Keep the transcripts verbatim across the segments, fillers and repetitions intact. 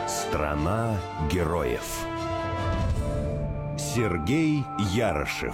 Страна героев. Сергей Ярошев.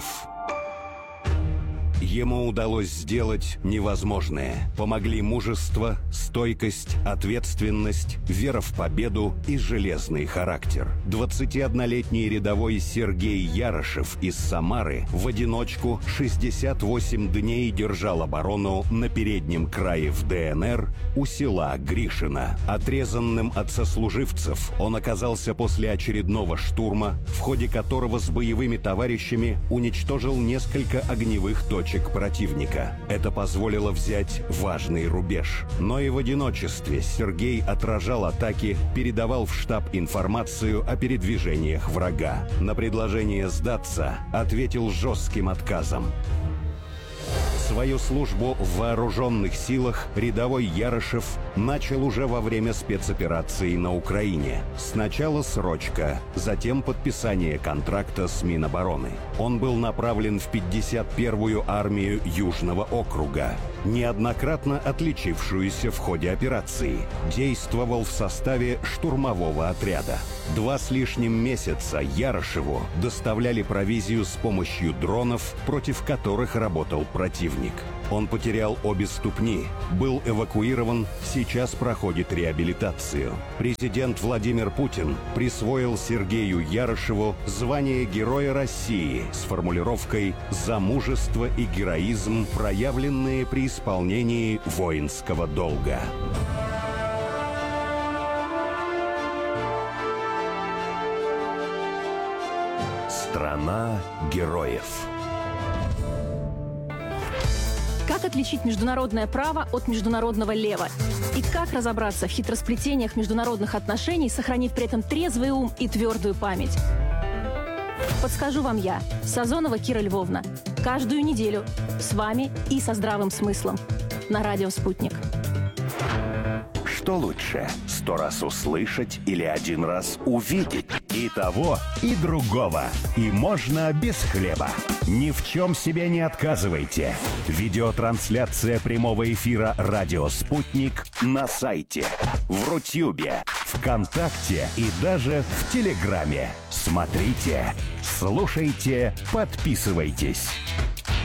Ему удалось сделать невозможное. Помогли мужество, стойкость, ответственность, вера в победу и железный характер. двадцатиоднолетний рядовой Сергей Ярошев из Самары в одиночку шестьдесят восемь дней держал оборону на переднем крае в ДНР у села Гришино. Отрезанным от сослуживцев он оказался после очередного штурма, в ходе которого с боевыми товарищами уничтожил несколько огневых точек противника. Это позволило взять важный рубеж. Но и в одиночестве Сергей отражал атаки, передавал в штаб информацию о передвижениях врага. На предложение сдаться ответил жестким отказом. Свою службу в вооруженных силах рядовой Ярошев начал уже во время спецоперации на Украине. Сначала срочка, затем подписание контракта с Минобороны. Он был направлен в пятьдесят первую армию Южного округа, неоднократно отличившуюся в ходе операции. Действовал в составе штурмового отряда. Два с лишним месяца Ярошеву доставляли провизию с помощью дронов, против которых работал противник. Он потерял обе ступни, был эвакуирован, сейчас проходит реабилитацию. Президент Владимир Путин присвоил Сергею Ярошеву звание Героя России с формулировкой «За мужество и героизм, проявленные при исполнении воинского долга». Страна героев. Как отличить международное право от международного лева? И как разобраться в хитросплетениях международных отношений, сохранив при этом трезвый ум и твердую память? Подскажу вам я, Сазонова Кира Львовна. Каждую неделю с вами и со здравым смыслом. На радио «Спутник». Что лучше, сто раз услышать или один раз увидеть? И того, и другого. И можно без хлеба. Ни в чем себе не отказывайте. Видеотрансляция прямого эфира «Радио Спутник» на сайте, в Рутюбе, ВКонтакте и даже в Телеграме. Смотрите, слушайте, подписывайтесь.